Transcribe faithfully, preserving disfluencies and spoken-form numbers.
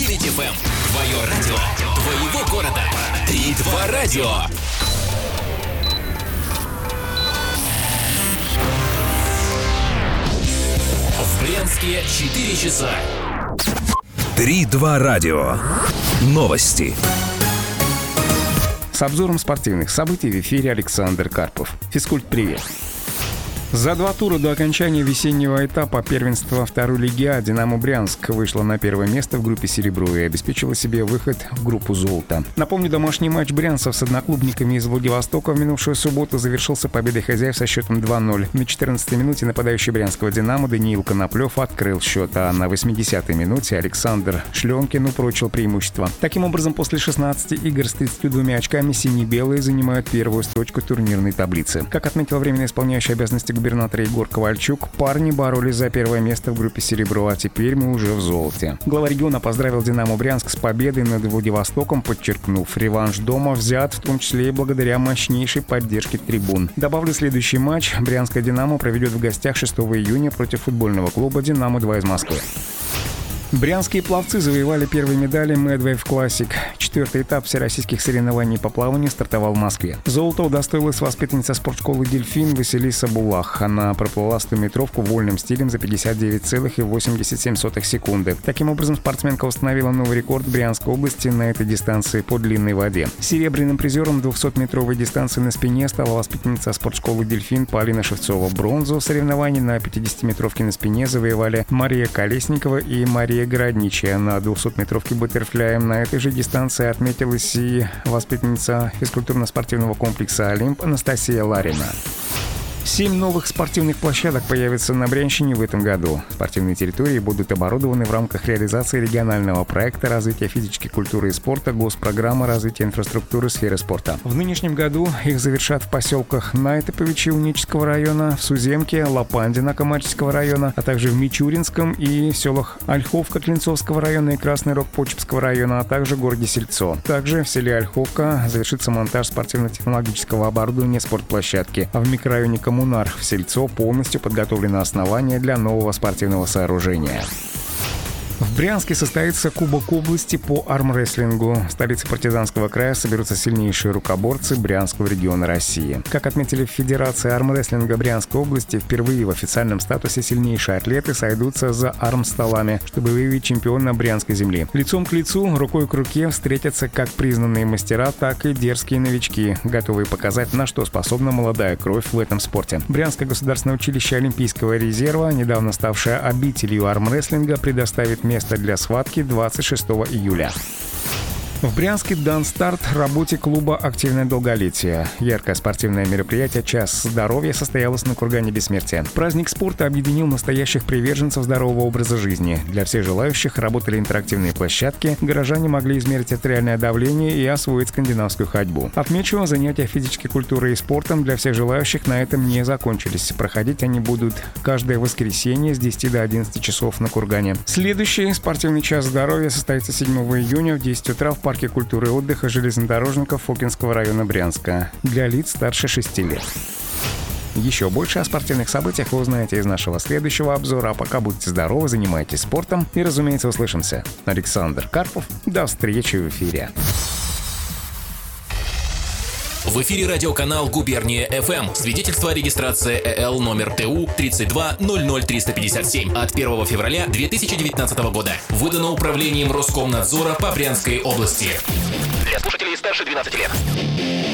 девять эф эм. Твое радио, твоего города. три-два радио. В Брянске четыре часа. три-два радио. Новости. С обзором спортивных событий в эфире Александр Карпов. Физкульт, привет. За два тура до окончания весеннего этапа первенства второй лиги А «Динамо Брянск» вышла на первое место в группе «Серебро» и обеспечила себе выход в группу «Золото». Напомню, домашний матч брянцев с одноклубниками из Владивостока в минувшую субботу завершился победой хозяев со счетом два ноль. На четырнадцатой минуте нападающий брянского «Динамо» Даниил Коноплев открыл счет, а на восьмидесятой минуте Александр Шленкин упрочил преимущество. Таким образом, после шестнадцати игр с тридцатью двумя очками сине-белые занимают первую строчку турнирной таблицы. Как отметил временно исполняющий обязанности губернатора Егор Ковальчук, парни боролись за первое место в группе «Серебро», а теперь мы уже в золоте. Глава региона поздравил «Динамо Брянск» с победой над Владивостоком, подчеркнув, реванш дома взят, в том числе и благодаря мощнейшей поддержке трибун. Добавлю, следующий матч брянская «Динамо» проведет в гостях шестого июня против футбольного клуба «Динамо-два» из Москвы. Брянские пловцы завоевали первые медали Medwave Classic. Четвертый этап всероссийских соревнований по плаванию стартовал в Москве. Золото удостоилась воспитанница спортшколы «Дельфин» Василиса Булах. Она проплыла стометровку вольным стилем за пятьдесят девять целых восемьдесят семь сотых секунды. Таким образом, спортсменка установила новый рекорд Брянской области на этой дистанции по длинной воде. Серебряным призером двухсотметровой дистанции на спине стала воспитанница спортшколы «Дельфин» Полина Шевцова. Бронзу соревнований на пятидесятиметровке на спине завоевали Мария Колесникова и Мария Городничая. На двухсотметровке баттерфляем на этой же дистанции отметилась и воспитанница физкультурно-спортивного комплекса «Олимп» Анастасия Ларина. Семь новых спортивных площадок появятся на Брянщине в этом году. Спортивные территории будут оборудованы в рамках реализации регионального проекта развития физической культуры и спорта Госпрограмма развития инфраструктуры сферы спорта. В нынешнем году их завершат в поселках Найтоповичи Унического района, в Суземке, Лопандино Камачского района, а также в Мичуринском и в селах Ольховка Клинцовского района и Красный Рог Почепского района, а также в городе Сельцо. Также в селе Ольховка завершится монтаж спортивно-технологического оборудования спортплощадки, а в микрорайоне Коммунар в Сельцо полностью подготовлено основание для нового спортивного сооружения. В Брянске состоится Кубок области по армрестлингу. В столице Партизанского края соберутся сильнейшие рукоборцы Брянского региона России. Как отметили в Федерации армрестлинга Брянской области, впервые в официальном статусе сильнейшие атлеты сойдутся за армстолами, чтобы выявить чемпиона брянской земли. Лицом к лицу, рукой к руке встретятся как признанные мастера, так и дерзкие новички, готовые показать, на что способна молодая кровь в этом спорте. Брянское государственное училище Олимпийского резерва, недавно ставшее обителью армрестлинга, предоставит место для схватки двадцать шестого июля. В Брянске дан старт работе клуба «Активное долголетие». Яркое спортивное мероприятие «Час здоровья» состоялось на кургане Бессмертия. Праздник спорта объединил настоящих приверженцев здорового образа жизни. Для всех желающих работали интерактивные площадки, горожане могли измерить артериальное давление и освоить скандинавскую ходьбу. Отмечу, занятия физической культурой и спортом для всех желающих на этом не закончились. Проходить они будут каждое воскресенье с десяти до одиннадцати часов на кургане. Следующий спортивный «Час здоровья» состоится седьмого июня в десять утра в парке культуры и отдыха железнодорожников Фокинского района Брянска для лиц старше шести лет. Еще больше о спортивных событиях вы узнаете из нашего следующего обзора. А пока будьте здоровы, занимайтесь спортом и, разумеется, услышимся. Александр Карпов. До встречи в эфире. В эфире радиоканал «Губерния эф эм». Свидетельство о регистрации э л номер тэ у тридцать два ноль ноль триста пятьдесят семь от первого февраля две тысячи девятнадцатого года. Выдано управлением Роскомнадзора по Брянской области. Для слушателей старше двенадцати лет.